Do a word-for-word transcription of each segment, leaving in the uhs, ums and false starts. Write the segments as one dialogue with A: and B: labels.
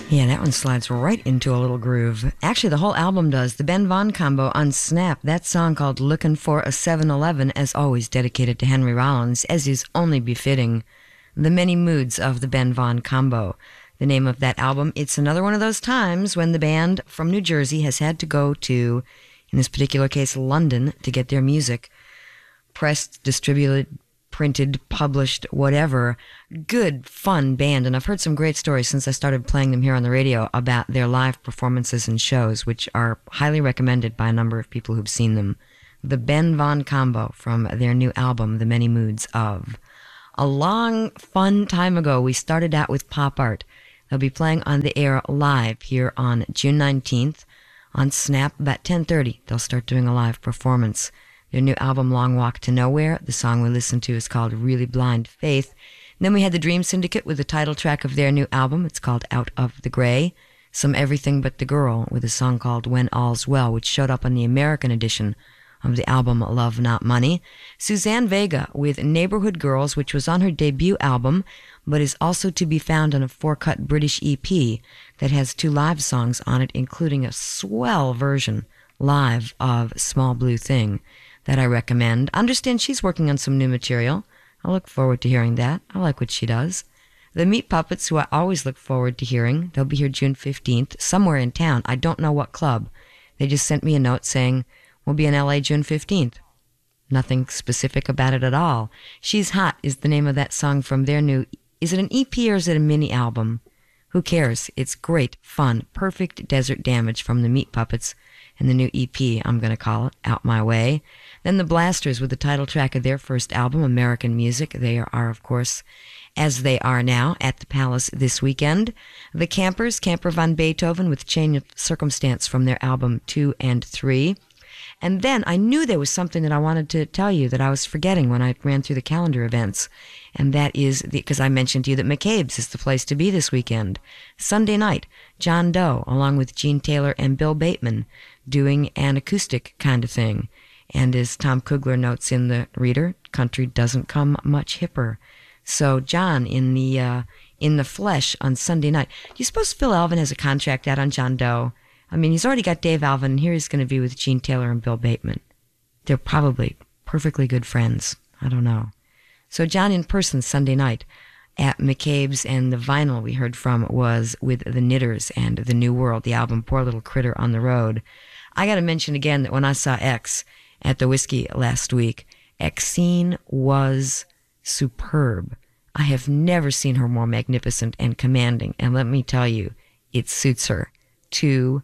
A: Yeah, that one slides right into a little groove. Actually, the whole album does. The Ben Vaughn Combo on Snap, that song called Lookin' for a seven eleven, as always dedicated to Henry Rollins, as is only befitting. The Many Moods of the Ben Vaughn Combo. The name of that album. It's another one of those times when the band from New Jersey has had to go to, in this particular case, London, to get their music pressed, distributed, printed, published, whatever. Good, fun band, and I've heard some great stories since I started playing them here on the radio about their live performances and shows, which are highly recommended by a number of people who've seen them. The Ben Vaughn Combo from their new album, The Many Moods of. A long, fun time ago, we started out with Pop Art. They'll be playing on the air live here on June nineteenth on Snap about ten thirty. They'll start doing a live performance. Their new album, Long Walk to Nowhere. The song we listened to is called Really Blind Faith. And then we had the Dream Syndicate with the title track of their new album. It's called Out of the Gray. Some Everything But the Girl with a song called When All's Well, which showed up on the American edition of the album Love Not Money. Suzanne Vega with Neighborhood Girls, which was on her debut album, but is also to be found on a four-cut British E P that has two live songs on it, including a swell version live of Small Blue Thing that I recommend. Understand she's working on some new material. I look forward to hearing that. I like what she does. The Meat Puppets, who I always look forward to hearing, they'll be here June fifteenth, somewhere in town. I don't know what club. They just sent me a note saying, we'll be in L A June fifteenth. Nothing specific about it at all. She's Hot is the name of that song from their new, is it an E P or is it a mini album? Who cares? It's great, fun, perfect Desert Damage from the Meat Puppets and the new E P, I'm going to call it, Out My Way. Then the Blasters with the title track of their first album, American Music. They are, of course, as they are now, at the Palace this weekend. The Campers, Camper von Beethoven with Chain of Circumstance from their album two and three. And then I knew there was something that I wanted to tell you that I was forgetting when I ran through the calendar events. And that is, because I mentioned to you that McCabe's is the place to be this weekend. Sunday night, John Doe, along with Gene Taylor and Bill Bateman, doing an acoustic kind of thing. And as Tom Kugler notes in The Reader, country doesn't come much hipper. So John in the uh, in the flesh on Sunday night. Do you suppose Phil Alvin has a contract out on John Doe? I mean, he's already got Dave Alvin, and here he's going to be with Gene Taylor and Bill Bateman. They're probably perfectly good friends. I don't know. So John in person Sunday night at McCabe's, and the vinyl we heard from was with the Knitters and The New World, the album Poor Little Critter on the Road. I got to mention again that when I saw X at the Whiskey last week, Exene was superb. I have never seen her more magnificent and commanding, and let me tell you, it suits her to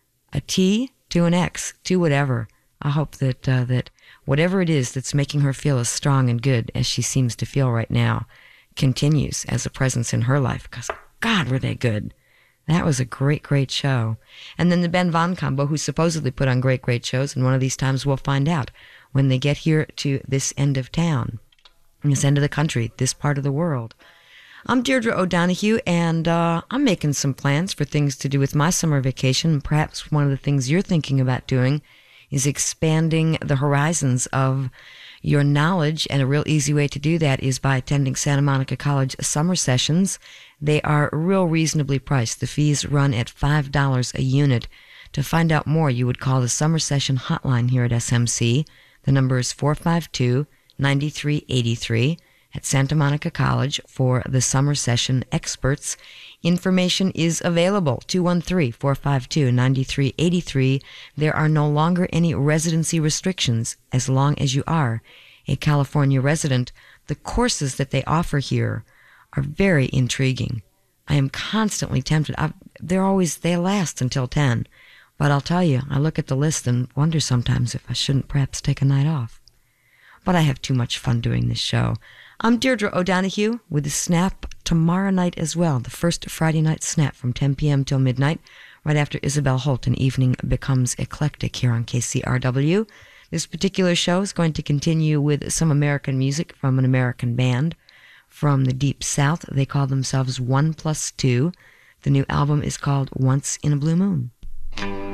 A: a T, to an X, to whatever. I hope that uh, that whatever it is that's making her feel as strong and good as she seems to feel right now continues as a presence in her life, because God, were they good. That was a great, great show. And then the Ben Vaughn Combo, who supposedly put on great, great shows, and one of these times we'll find out when they get here to this end of town, this end of the country, this part of the world. I'm Deirdre O'Donoghue, and uh, I'm making some plans for things to do with my summer vacation. Perhaps one of the things you're thinking about doing is expanding the horizons of your knowledge, and a real easy way to do that is by attending Santa Monica College summer sessions. They are real reasonably priced. The fees run at five dollars a unit. To find out more, you would call the summer session hotline here at S M C. The number is four five two, nine three eight three. At Santa Monica College for the summer session experts. Information is available, two one three, four five two, nine three eight three. There are no longer any residency restrictions as long as you are a California resident. The courses that they offer here are very intriguing. I am constantly tempted. I, they're always, they last until ten. But I'll tell you, I look at the list and wonder sometimes if I shouldn't perhaps take a night off. But I have too much fun doing this show. I'm Deirdre O'Donoghue with the Snap tomorrow night as well, the first Friday night Snap from ten p.m. till midnight, right after Isabel Holt, and Evening Becomes Eclectic here on K C R W. This particular show is going to continue with some American music from an American band from the Deep South. They call themselves One Plus Two. The new album is called Once in a Blue Moon.